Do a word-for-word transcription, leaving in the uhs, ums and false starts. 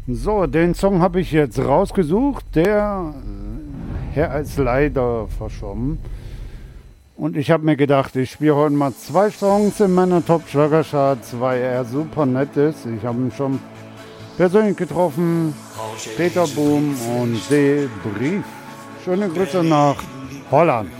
So, den Song habe ich jetzt rausgesucht. Der äh, Herr ist leider verschwommen. Und ich habe mir gedacht, ich spiele heute mal zwei Songs in meiner Top Schlager Charts, weil er super nett ist. Ich habe ihn schon persönlich getroffen. Peter Boom und D. Brief. Schöne Grüße nach Holland.